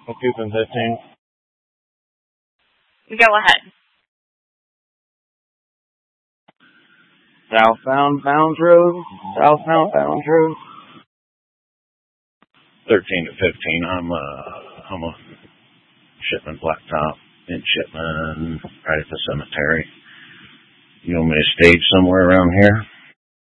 Coupon 15. Go ahead. Southbound Bounds Road. 13 to 15. I'm a Shipman Blacktop in Shipman, right at the cemetery. You want me to stage somewhere around here?